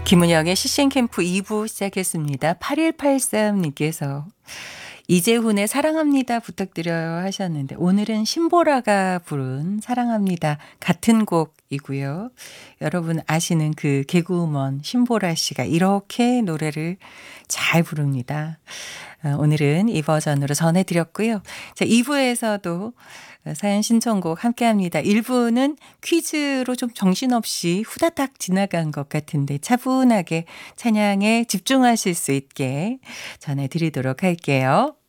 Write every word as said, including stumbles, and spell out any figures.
김은영의 시싱캠프 이 부 시작했습니다. 팔일팔삼 님께서 이재훈의 사랑합니다 부탁드려요 하셨는데 오늘은 신보라가 부른 사랑합니다 같은 곡이고요. 여러분 아시는 그 개그우먼 신보라 씨가 이렇게 노래를 잘 부릅니다. 어, 오늘은 이 버전으로 전해드렸고요. 자, 이 부에서도 사연 신청곡 함께합니다. 일 부는 퀴즈로 좀 정신없이 후다닥 지나간 것 같은데 차분하게 찬양에 집중하실 수 있게 전해드리도록 할게요.